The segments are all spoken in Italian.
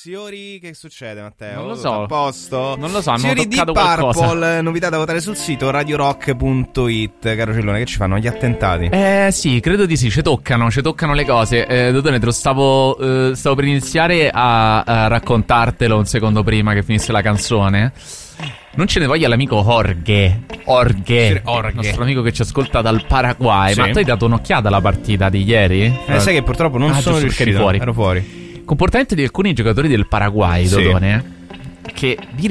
Signori, che succede, Matteo? Non lo so. A posto? Non lo so, hanno Signori di toccato Purple, qualcosa. novità da votare sul sito radiorock.it. Caro Cellone, che ci fanno? Gli attentati? Sì, credo di sì, ci toccano le cose. Dodone, te lo stavo per iniziare a raccontartelo un secondo prima che finisse la canzone. Non ce ne voglia l'amico Jorge, il nostro amico che ci ascolta dal Paraguay. Sì. Ma tu hai dato un'occhiata alla partita di ieri? Sai che purtroppo non sono giusto, riuscito, ero fuori. Comportamento di alcuni giocatori del Paraguay, Sì. Dodone, che dire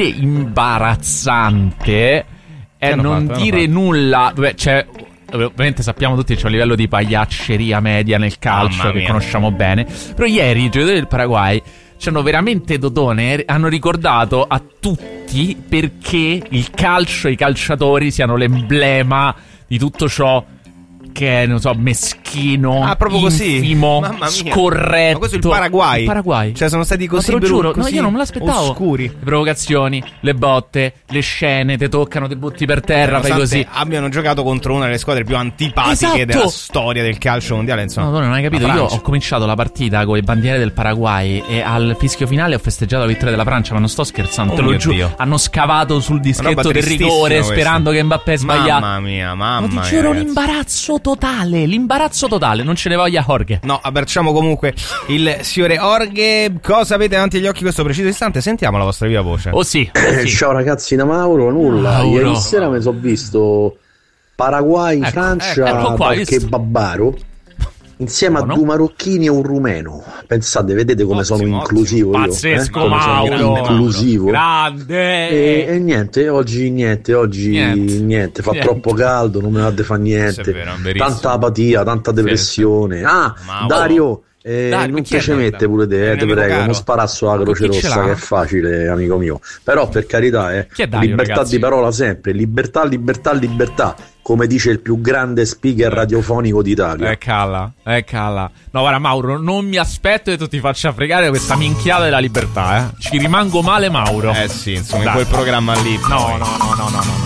imbarazzante è non dire nulla. Vabbè, ovviamente sappiamo tutti che c'è un livello di pagliacceria media nel calcio che conosciamo bene. Però ieri i giocatori del Paraguay ci hanno veramente, Dodone, hanno ricordato a tutti perché il calcio e i calciatori siano l'emblema di tutto ciò che è, non so, meschino, proprio infimo, così? Mamma mia. scorretto. Ma questo è il Paraguay? Il Paraguay. Cioè sono stati così, ma te lo giuro, così no, io non me l'aspettavo. oscuri. Le provocazioni, le botte, le scene, te toccano, te butti per terra, fai così. Abbiano giocato contro una delle squadre più antipatiche della storia del calcio mondiale, insomma. No, non hai capito. Io ho cominciato la partita con le bandiere del Paraguay e al fischio finale ho festeggiato la vittoria della Francia, ma non sto scherzando, te lo giuro. Hanno scavato sul dischetto del rigore sperando che Mbappé sbagliasse. Mamma mia, mamma mia. Ma ti giuro, l'imbarazzo totale, non ce ne voglia Jorge. No, abbracciamo comunque il signore Jorge. Cosa avete davanti agli occhi in questo preciso istante? Sentiamo la vostra viva voce. Oh sì. Ciao ragazzi, da Mauro. Nulla, ieri sera mi sono visto Paraguay, Francia, qualche babbaro insieme a due marocchini e un rumeno. Pensate, vedete come sono inclusivo io? Pazzesco, Mauro. Sono inclusivo. Grande. E niente, oggi niente. Fa troppo caldo, non me ne va di fare niente. Tanta apatia, tanta depressione. Dario, non te ci mette pure te, ti prego, non sparasso la Croce Rossa, che è facile, amico mio. Però per carità, Dario, libertà ragazzi? di parola sempre, libertà, come dice il più grande speaker radiofonico d'Italia. Cala. No, guarda Mauro, non mi aspetto che tu ti faccia fregare questa minchiata della libertà, Ci rimango male, Mauro. Sì, insomma, in quel programma lì. No.